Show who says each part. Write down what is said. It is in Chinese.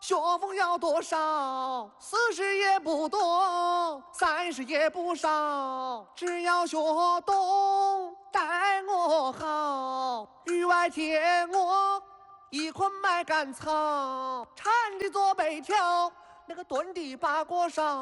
Speaker 1: 学风要多少？40也不多，30也不少，只要学懂，待我好。雨外天我一捆麦秆草，缠的左背条，那个蹲的八锅烧。